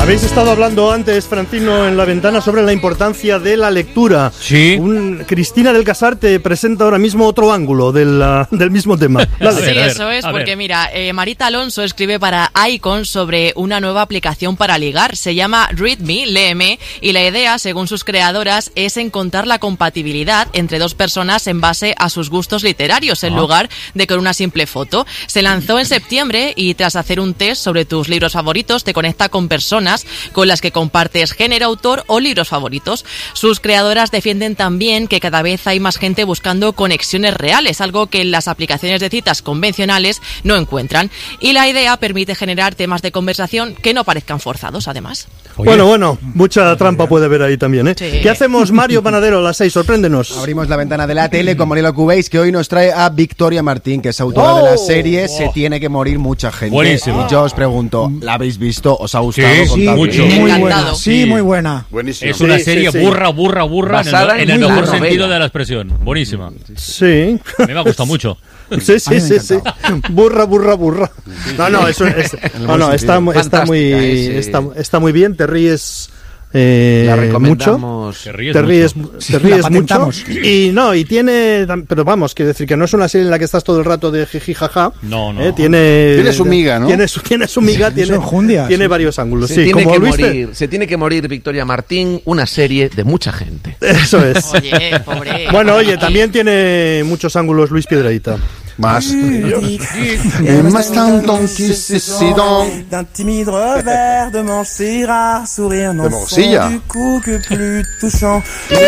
Habéis estado hablando antes, Francino, en la ventana sobre la importancia de la lectura. Sí. Cristina del Casar te presenta ahora mismo otro ángulo del mismo tema. Sí, eso es, porque mira, Marita Alonso escribe para Icon sobre una nueva aplicación para ligar. Se llama Read Me, léeme, y la idea, según sus creadoras, es encontrar la compatibilidad entre dos personas en base a sus gustos literarios, en lugar de con una simple foto. Se lanzó en septiembre y tras hacer un test sobre tus libros favoritos, te conecta con personas con las que compartes género, autor o libros favoritos. Sus creadoras defienden también que cada vez hay más gente buscando conexiones reales, algo que en las aplicaciones de citas convencionales no encuentran. Y la idea permite generar temas de conversación que no parezcan forzados, además. Oye. Bueno, mucha trampa puede haber ahí también, ¿eh? Sí. ¿Qué hacemos, Mario Panadero, a las 6? Sorpréndenos. Abrimos la ventana de la tele con Mariela Cubéis, que hoy nos trae a Victoria Martín, que es autora de la serie Se tiene que morir mucha gente. Buenísimo. Y yo os pregunto, ¿la habéis visto? ¿Os ha gustado? Sí, mucho. Muy buena. Sí, muy buena. Buenísimo. Es una serie burra basada en el mejor sentido de la expresión. Buenísima. Sí. A mí me ha gustado mucho. Sí. Burra. No, eso es. No, está muy bien, te ríes. La recomendamos mucho. Te ríes mucho. Y tiene, pero vamos, quiero decir que no es una serie en la que estás todo el rato de jiji jaja. No. Tiene su miga, ¿no? Tiene su miga, tiene varios ángulos. Se tiene que morir Victoria Martín, una serie de mucha gente. Eso es. Oye, pobre. Bueno, también tiene muchos ángulos Luis Piedrahita. Más. Más tanto d'un timide revers de morcilla, sourire morcilla. du coup que plus touchant.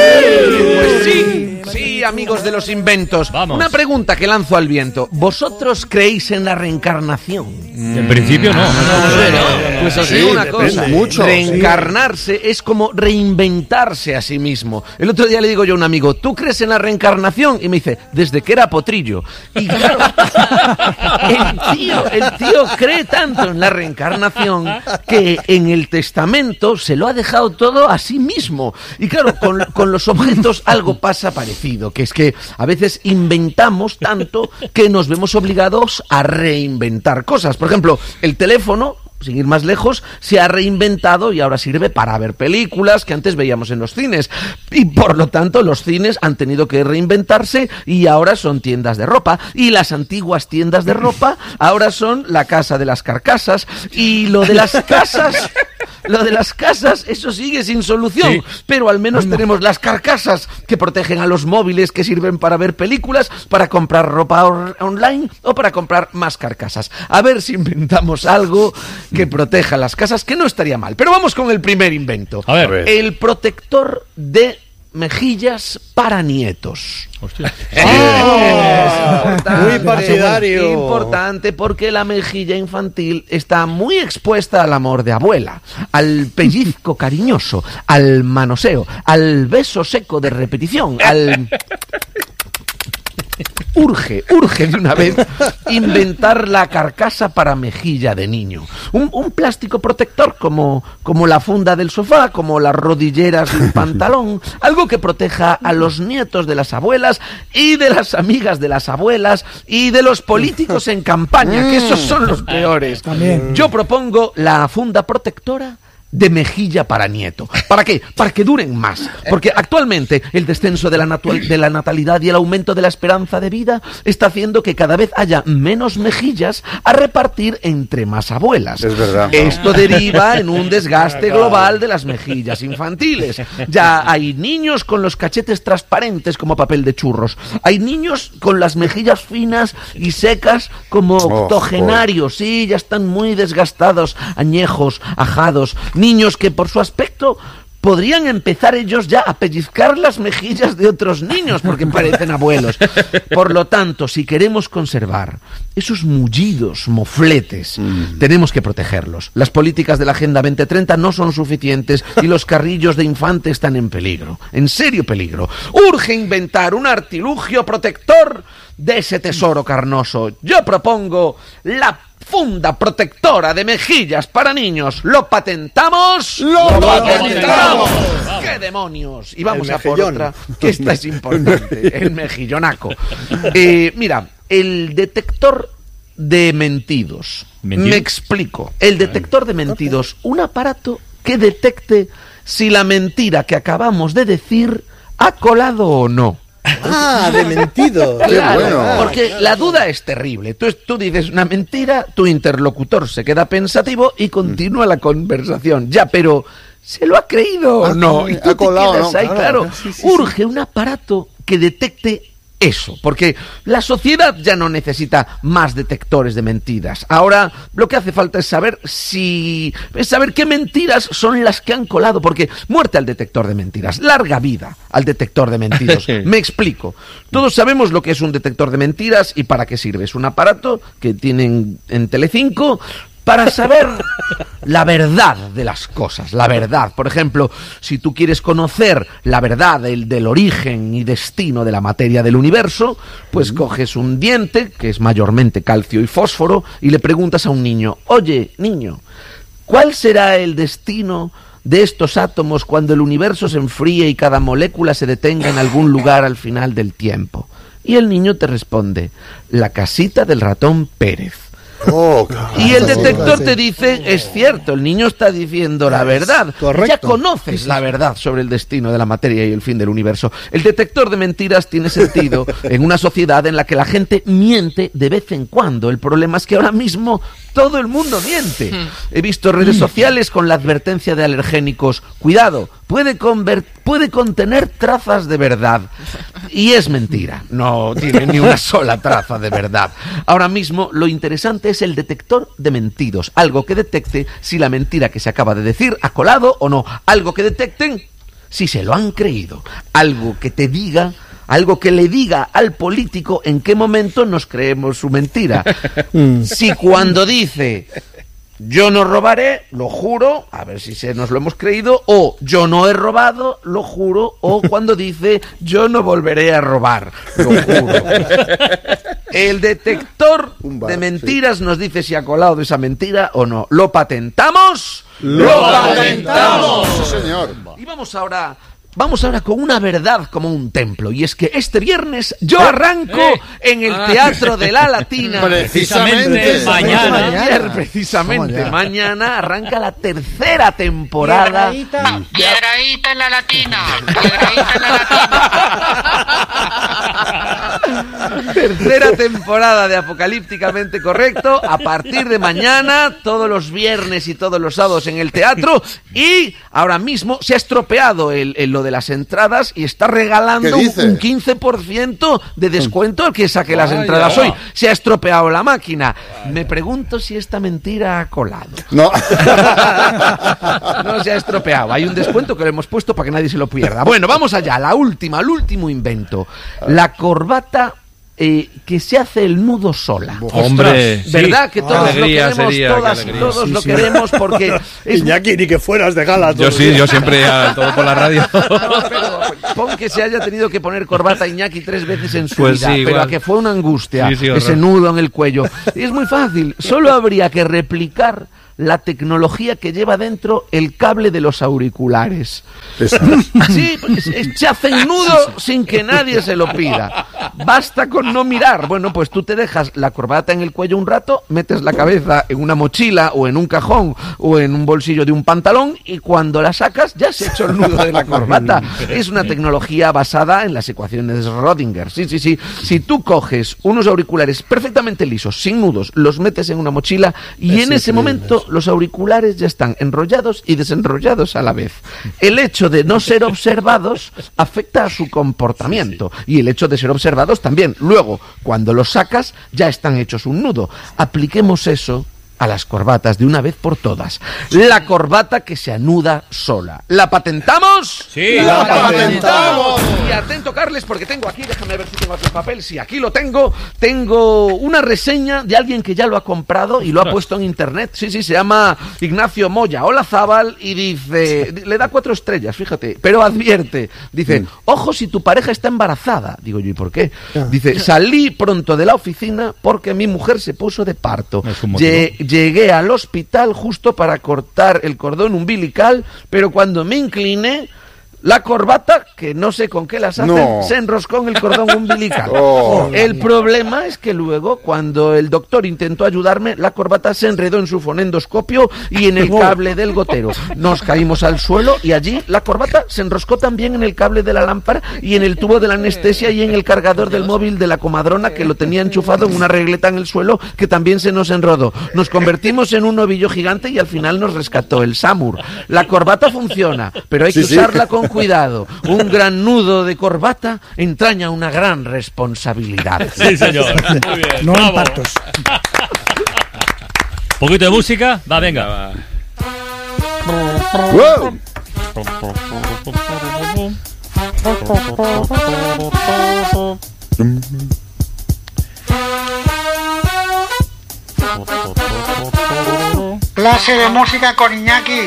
Pues sí, amigos de los inventos. Vamos. Una pregunta que lanzo al viento. ¿Vosotros creéis en la reencarnación? En principio no. Pues os digo una cosa. Reencarnarse es como reinventarse a sí mismo. El otro día le digo yo a un amigo, ¿tú crees en la reencarnación? Y me dice, desde que era potrillo. Y claro, el tío cree tanto en la reencarnación que en el testamento se lo ha dejado todo a sí mismo. Y claro, con los objetos algo pasa parecido, que es que a veces inventamos tanto que nos vemos obligados a reinventar cosas. Por ejemplo, el teléfono, sin ir más lejos, se ha reinventado y ahora sirve para ver películas que antes veíamos en los cines. Y por lo tanto los cines han tenido que reinventarse y ahora son tiendas de ropa. Y las antiguas tiendas de ropa ahora son la casa de las carcasas. Y lo de las casas, eso sigue sin solución. Sí. Pero al menos tenemos las carcasas que protegen a los móviles, que sirven para ver películas, para comprar ropa online o para comprar más carcasas. A ver si inventamos algo que proteja las casas, que no estaría mal. Pero vamos con el primer invento. A ver. El protector de mejillas para nietos. Hostia. Muy partidario. Importante, porque la mejilla infantil está muy expuesta al amor de abuela, al pellizco cariñoso, al manoseo, al beso seco de repetición, al... Urge de una vez inventar la carcasa para mejilla de niño. Un plástico protector como la funda del sofá, como las rodilleras de un pantalón. Algo que proteja a los nietos de las abuelas y de las amigas de las abuelas y de los políticos en campaña, que esos son los peores. También. Yo propongo la funda protectora de mejilla para nieto. ¿Para qué? Para que duren más. Porque actualmente el descenso de la natalidad y el aumento de la esperanza de vida está haciendo que cada vez haya menos mejillas a repartir entre más abuelas. Es verdad. Esto deriva en un desgaste global de las mejillas infantiles. Ya hay niños con los cachetes transparentes como papel de churros. Hay niños con las mejillas finas y secas como octogenarios. Sí, ya están muy desgastados, añejos, ajados. Niños que por su aspecto podrían empezar ellos ya a pellizcar las mejillas de otros niños porque parecen abuelos. Por lo tanto, si queremos conservar esos mullidos, mofletes, tenemos que protegerlos. Las políticas de la Agenda 2030 no son suficientes y los carrillos de infante están en peligro, en serio peligro. Urge inventar un artilugio protector de ese tesoro carnoso. Yo propongo la funda protectora de mejillas para niños. ¿Lo patentamos? ¡Lo patentamos! ¡Qué demonios! Y vamos a por otra, que esta es importante. El mejillonaco. Mira, el detector de mentidos. Me explico. El detector de mentidos, un aparato que detecte si la mentira que acabamos de decir ha colado o no. Ah, de mentido. Claro, Qué bueno. porque la duda es terrible. Tú dices una mentira, tu interlocutor se queda pensativo y continúa la conversación. Ya, pero ¿se lo ha creído o no? Y tú te quedas ahí, claro. Sí. Urge un aparato que detecte eso, porque la sociedad ya no necesita más detectores de mentiras. Ahora lo que hace falta es saber qué mentiras son las que han colado, porque muerte al detector de mentiras, larga vida al detector de mentiras. Me explico. Todos sabemos lo que es un detector de mentiras y para qué sirve. Es un aparato que tienen en Telecinco para saber la verdad de las cosas, la verdad. Por ejemplo, si tú quieres conocer la verdad del origen y destino de la materia del universo, pues coges un diente, que es mayormente calcio y fósforo, y le preguntas a un niño: oye, niño, ¿cuál será el destino de estos átomos cuando el universo se enfríe y cada molécula se detenga en algún lugar al final del tiempo? Y el niño te responde: la casita del ratón Pérez. Y el detector te dice, es cierto, el niño está diciendo la verdad. Correcto. Ya conoces la verdad sobre el destino de la materia y el fin del universo. El detector de mentiras tiene sentido en una sociedad en la que la gente miente de vez en cuando. El problema es que ahora mismo todo el mundo miente. He visto redes sociales con la advertencia de alergénicos: cuidado, puede contener trazas de verdad. Y es mentira, no tiene ni una sola traza de verdad. Ahora mismo lo interesante es el detector de mentidos, algo que detecte si la mentira que se acaba de decir ha colado o no, algo que detecten si se lo han creído, algo que te diga, algo que le diga al político en qué momento nos creemos su mentira. Si cuando dice yo no robaré, lo juro, a ver si nos lo hemos creído, o yo no he robado, lo juro, o cuando dice yo no volveré a robar, lo juro. El detector de mentiras nos dice si ha colado esa mentira o no. ¿Lo patentamos? ¡Lo patentamos! Sí, señor. Y vamos ahora con una verdad como un templo, y es que este viernes yo arranco en el Teatro de la Latina. Precisamente mañana arranca la tercera temporada. Piedradita en la Latina. Tercera temporada de Apocalípticamente Correcto, a partir de mañana, todos los viernes y todos los sábados en el teatro. Y ahora mismo se ha estropeado lo de las entradas y está regalando un 15% de descuento al que saque las entradas hoy. Se ha estropeado la máquina. Me pregunto si esta mentira ha colado. No. No se ha estropeado. Hay un descuento que le hemos puesto para que nadie se lo pierda. Bueno, vamos allá. El último invento. La corbata que se hace el nudo sola. Hombre, ¿verdad? Sí. Que todos lo queremos, todos lo queremos, porque Iñaki, ni que fueras de gala. Yo sí, yo siempre todo por la radio. No, pero pon que se haya tenido que poner corbata Iñaki 3 veces en su vida, sí, pero a que fue una angustia, sí, ese nudo en el cuello. Y es muy fácil, solo habría que replicar la tecnología que lleva dentro el cable de los auriculares. Sí, se hacen nudo sin que nadie se lo pida. Basta con no mirar. Bueno, pues tú te dejas la corbata en el cuello un rato, metes la cabeza en una mochila o en un cajón o en un bolsillo de un pantalón y cuando la sacas ya se ha hecho el nudo de la corbata. Es una tecnología basada en las ecuaciones de Schrödinger. Sí. Si tú coges unos auriculares perfectamente lisos, sin nudos, los metes en una mochila y en ese momento los auriculares ya están enrollados y desenrollados a la vez. El hecho de no ser observados afecta a su comportamiento y el hecho de ser observados también. Luego, cuando los sacas, ya están hechos un nudo. Apliquemos eso a las corbatas de una vez por todas. La corbata que se anuda sola. ¿La patentamos? Sí, la patentamos. Y atento, Carles, porque tengo aquí, déjame ver si tengo aquí el papel. Sí, aquí lo tengo. Tengo una reseña de alguien que ya lo ha comprado y lo ha puesto en internet. Sí, se llama Ignacio Moya Olazábal y dice, le da 4 estrellas, fíjate, pero advierte, dice, ojo si tu pareja está embarazada. Digo yo, ¿y por qué? Dice, salí pronto de la oficina porque mi mujer se puso de parto. Llegué al hospital justo para cortar el cordón umbilical, pero cuando me incliné, La corbata, que no sé con qué las hacen, se enroscó en el cordón umbilical. El problema es que luego, cuando el doctor intentó ayudarme, la corbata se enredó en su fonendoscopio y en el cable del gotero. Nos caímos al suelo y allí la corbata se enroscó también en el cable de la lámpara y en el tubo de la anestesia y en el cargador del móvil de la comadrona, que lo tenía enchufado en una regleta en el suelo, que también se nos enrodó. Nos convertimos en un ovillo gigante y al final nos rescató el SAMUR. La corbata funciona, pero hay que usarla con cuidado. Un gran nudo de corbata entraña una gran responsabilidad. Sí, señor. Muy bien. No impactos. Un poquito de música. Va, venga. Wow. Clase de música con Iñaki.